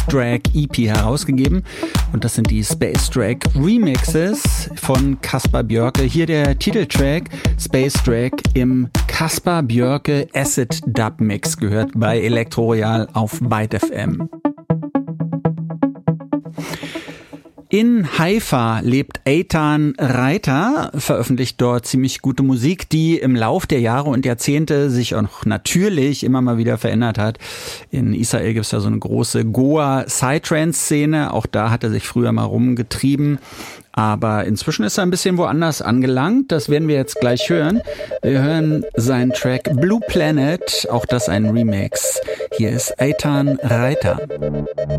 Drag EP herausgegeben. Und das sind die Space Drag Remixes von Caspar Björke. Hier der Titeltrack Space Drag im Caspar Björke Acid Dub Mix, gehört bei Elektro Royal auf Byte FM. In Haifa lebt Eitan Reiter, veröffentlicht dort ziemlich gute Musik, die im Lauf der Jahre und Jahrzehnte sich auch natürlich immer mal wieder verändert hat. In Israel gibt es da so eine große Goa-Psytrance-Szene, auch da hat er sich früher mal rumgetrieben. Aber inzwischen ist er ein bisschen woanders angelangt, das werden wir jetzt gleich hören. Wir hören seinen Track Blue Planet, auch das ein Remix. Hier ist Eitan Reiter.